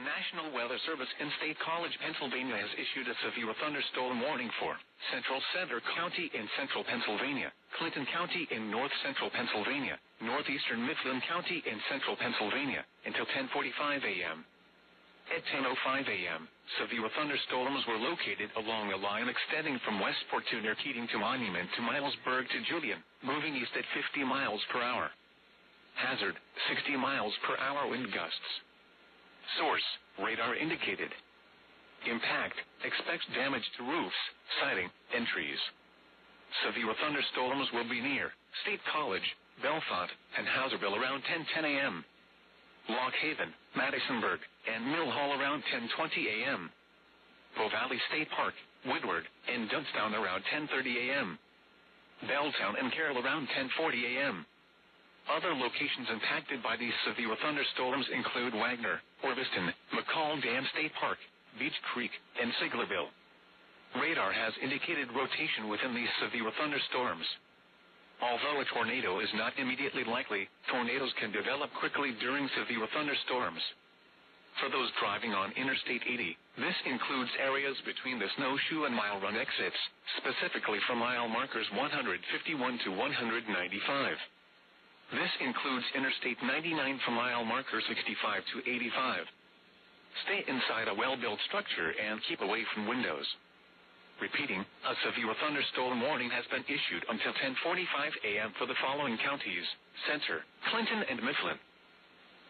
National Weather Service in State College, Pennsylvania has issued a severe thunderstorm warning for Central Center County in central Pennsylvania, Clinton County in north central Pennsylvania, northeastern Mifflin County in central Pennsylvania, until 10:45 a.m. At 10:05 a.m., severe thunderstorms were located along a line extending from Westport to near Keating to Monument to Milesburg to Julian, moving east at 50 miles per hour. Hazard, 60 miles per hour wind gusts. Source, radar indicated. Impact, expects damage to roofs, siding, and trees. Severe thunderstorms will be near State College, Bellefonte, and Houserville around 10:10 a.m. Lock Haven, Madisonburg, and Mill Hall around 10:20 a.m. Bow Valley State Park, Woodward, and Dunston around 10:30 a.m. Belltown and Carroll around 10:40 a.m. Other locations impacted by these severe thunderstorms include Wagner, Orviston, McCall Dam State Park, Beech Creek, and Siglerville. Radar has indicated rotation within these severe thunderstorms. Although a tornado is not immediately likely, tornadoes can develop quickly during severe thunderstorms. For those driving on Interstate 80, this includes areas between the Snowshoe and Mile Run exits, specifically from mile markers 151 to 195. This includes Interstate 99 from mile marker 65 to 85. Stay inside a well-built structure and keep away from windows. Repeating, a severe thunderstorm warning has been issued until 10:45 a.m. for the following counties: Center, Clinton, and Mifflin.